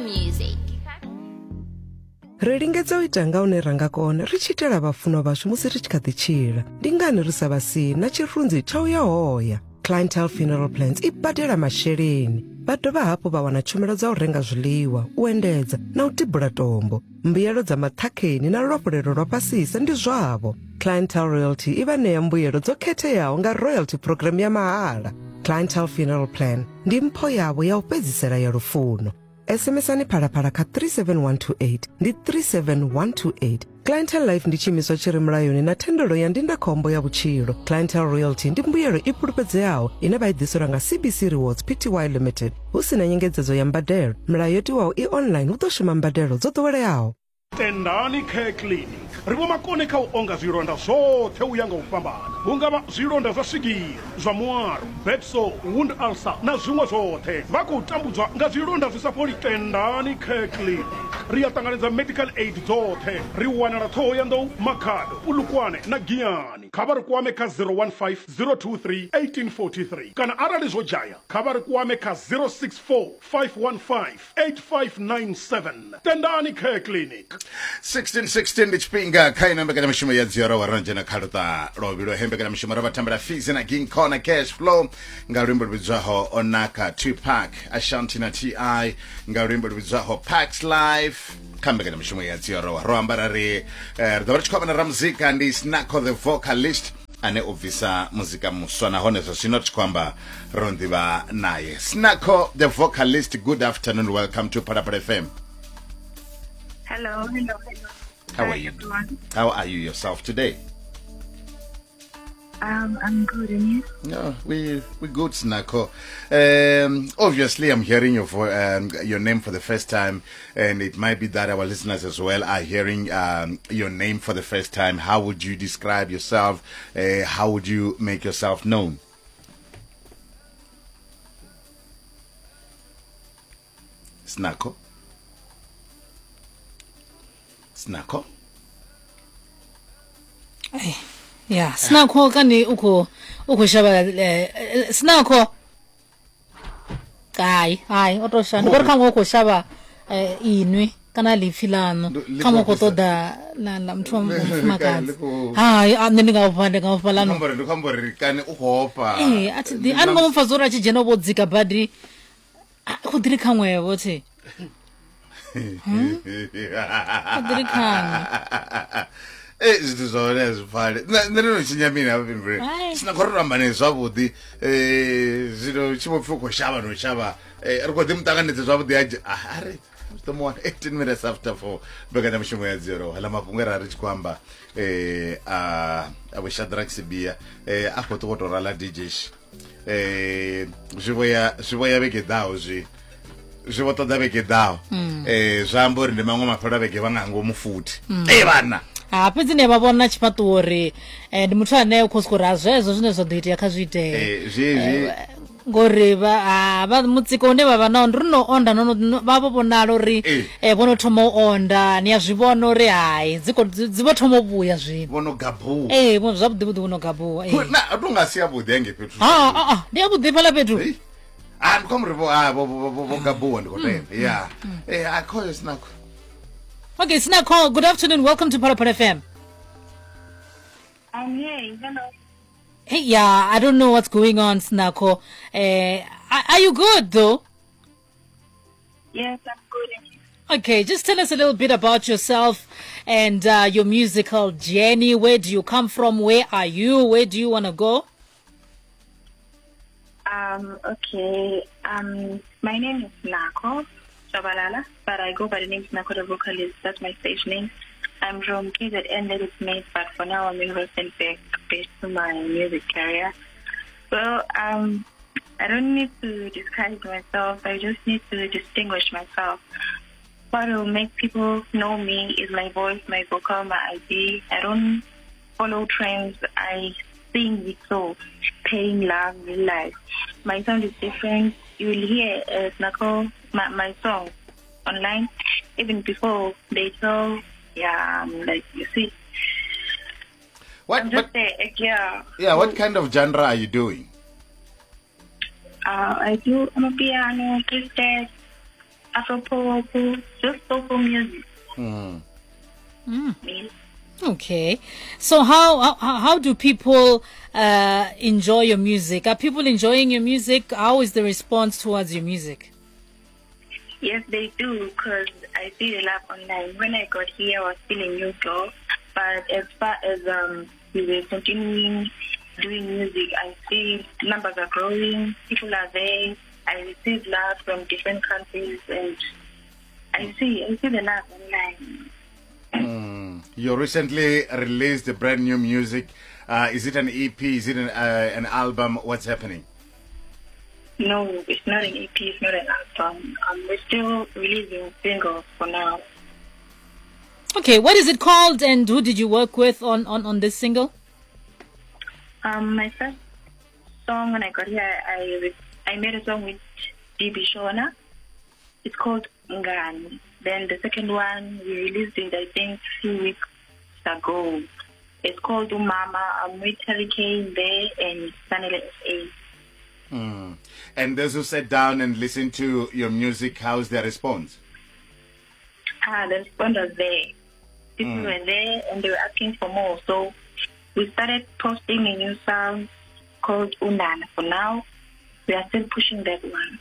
music. Ri lingedza u ita nga une ranga kona ri tshi itela vhafunwa vashu musi ri tshi kha ḓi tshila. Ndi ngani ri sa vha si na tshirunzi tsha u ya hoya. Clientele Funeral Plans i badela masheleni. Vha dovha hafhu vha wana tshumelo dza u renga zwiḽiwa, u endedza na u tibula tombo. Mbuyelo dza maṱhakheni na luhafhulelo lwa fhasisa ndi zwavho. Clientele Royalty i vha ṋea mbuyelo dzo khetheaho nga royalty program ya mahala. Clientele Funeral Plan ndi mpho yavho ya u fhedzisela ya lufuno. SMS-ani phalaphala kha 37128 ndi 37128. Clientele Life ndi tshiimiswa tshi re mulayoni na thendelo ya ndindakhombo ya vhutshilo. Clientele Royalty ndi mbuyelo i fhulufhedzeaho ine vha i ḓiselwa nga CBC Rewards Pty Limited. Hu si na nyengedzedzo ya mbadelo, milayo yo tiwaho i online hu ḓo shuma mbadelo dzo ḓoweleaho. Tendani Care Clinic ri vho makone kha u onga zwilonda zwoṱhe u ya nga u fhambana. Hu nga vha zwilonda zwa swigiri, zwa muaro, bedso, wound ulcer na zwiṅwe zwoṱhe. Vha khou tambudzwa nga zwilonda zwi sa fholi. Tendani Care Clinic ri a ṱanganedza medical aid dzoṱhe. Ri wanala Thohoyandou, Makhado, Polokwane na Giyani. Kha vha ri kwame kha 015 023 1843 kana arali zwo dzhaya kha vha ri kwame kha 064 515 8597. Tendani Care Clinic. 1616 ndi chipinga khaina mbekanya mishumo ya dziora waranje na khaluta lovilo hembekanya mishumo ra vatambela fees na King Corner Cash Flow nga lumbo lubidzaho Onaka 2-pack Ashanti na TI nga lumbo lubidzaho Pax Life kambekanya mishumo ya dziora ro ambara ri ridavha tshikhovha na ramuzika ndi Snako the vocalist ane obvisa muzika muswa nahone zwino tshikwamba ro nḓivha naye. Snako the vocalist, good afternoon, welcome to Parapara FM. Hello. How are you? Everyone. How are you yourself today? I'm good, and you? No, we good, Snako. Obviously, I'm hearing your name for the first time, and it might be that our listeners as well are hearing your name for the first time. How would you describe yourself? How would you make yourself known? Snako? Snako? Yeah, Snako kani uko shaba Snako. Ai, otosha. Ndikora kama uko shaba inwi kana lifilano. Kama uko toda la mtu mfumakazi. Nini ngawupalano. Ndikambori kani uko hopa. Ati di anu ngomfazora chijeno bodzika badi. Kudiri kamwe wote. Zwithu zwone zwifale nṋe ndo chinyamini hafha pembele sina khou ramba ne zwavhuḓi zwino tshi vho pfhi u khou shavha no shavha ri khou ḓi muṱanganedze zwavhuḓi aje ari ḓo mu wana 18 minutes after 4 mbekanyamushumo ya dzero hala mafhungo ra ri tshi khou amba a Shadrack Sibia a khou ṱo tou rala DJ zwi ya vhege ḓaho zwi vho ṱoḓa vhege ḓaho zwa amba uri ndi maṅwe mafhelo vhege vha nga ngomu futhi vhana fhedzi ne vha vhona tshifhaṱuwo uri ndi muthu ane u khou sokou ra zwezwo zwine zwa ḓo itea kha zwi itee ngori vha mutsiko une vha vha nawo ndi ri no onda vha vho vhonala uri vho no thoma u onda ni ya zwi vhona uri hayi dzi vho thoma u vhuya zwino vho no gabuwa zwavhuḓi vho no gabuwa a tou nga si yavhuḓi hange fhethu ndi yavhuḓi fhaḽa fhethu ndi khomri vho gabuwa ndi khou tenda I call you Snako. Okay, Snako, good afternoon. Welcome to Parapara FM. I'm here. Hello. Hey, yeah, I don't know what's going on, Snako. Are you good, though? Yes, I'm good. And you? Okay, just tell us a little bit about yourself and your musical journey. Where do you come from? Where are you? Where do you want to go? Okay. My name is Snako Shabalala, but I go by the name Snako the vocalist. That's my stage name. I'm from KZN, that is made, but for now I'm in Rustenburg based on my music career. Well, I don't need to disguise myself. I just need to distinguish myself. What will make people know me is my voice, my vocal, my ID. I don't follow trends. I sing with soul, pain, love, real life. My sound is different. You will hear Snako, my song online, even before they tell, like you see. What kind of genre are you doing? I do piano, guitar, Afro-pop, just soulful music. Yes. Okay. So how do people enjoy your music? Are people enjoying your music? How is the response towards your music? Yes, they do, because I see the love online. When I got here, I was still a new girl. But as far as we were continuing doing music, I see numbers are growing, people are there. I receive love from different countries, and I see the love online. You recently released a brand new music. Is it an EP? Is it an album? What's happening? No, it's not an EP, it's not an album. We're still releasing singles for now. Okay, what is it called, and who did you work with on this single? My first song when I got here, I made a song with DB Shona. It's called Ngani. Then the second one, we released it, I think, 2 weeks ago. It's called Umama. I'm with Hurricane there and Sanele SA. And those who sat down and listened to your music, how's their response? The response was there. People were there and they were asking for more. So we started posting a new song called Unana. For now, we are still pushing that one.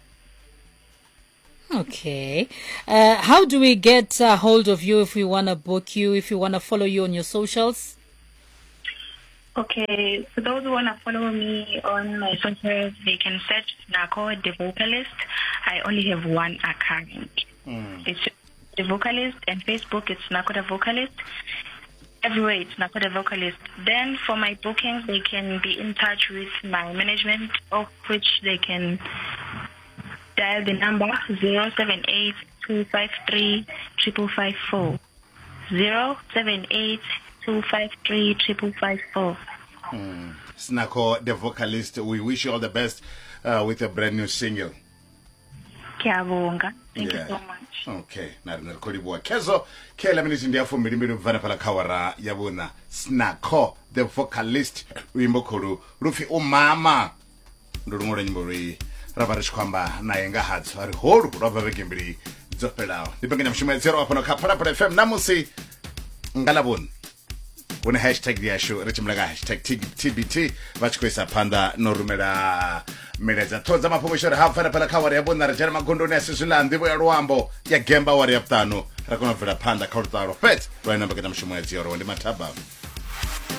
Okay. How do we get a hold of you if we want to book you, if we want to follow you on your socials? Okay, for those who want to follow me on my socials, they can search Nako the Vocalist. I only have one account. It's the Vocalist, and Facebook it's Nako the Vocalist. Everywhere it's Nako the Vocalist. Then for my bookings, they can be in touch with my management, of which they can dial the number 078-253-5554. 078-253-5554. Snako, the Vocalist, we wish you all the best with a brand new single. Kiabonga. Thank you so much. Okay, narikolibuwa kezo kela minute ndiya for mbili mvana pala kawara yabuna Snako, the Vocalist, wimbo kuru rufi umama ndurungora nyimbo ri rabarish kwamba nayenga hatso ari horu raba begimbiri dzopelao dipengenya mshuma zero apano kapara para FM namusi ngalabun una hashtag dia show rechimlaga hashtag TBT vachikwesa panda norumera mereza toza mapomoshora hafana pala kawari yabona rajana magondo ne sisula ndivo ya ruambo ya gemba wari yaptano rakona vela panda kaurtaro pet rwana mbakena mshuma zero ndi mataba